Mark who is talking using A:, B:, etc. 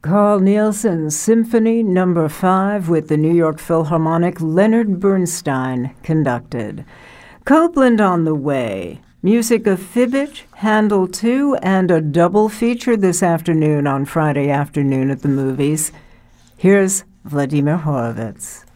A: Carl Nielsen's Symphony No. 5 with the New York Philharmonic Leonard Bernstein conducted. Copland on the way. Music of Fibbage, Handel 2, and a double feature this afternoon on Friday afternoon at the movies. Here's Vladimir Horowitz.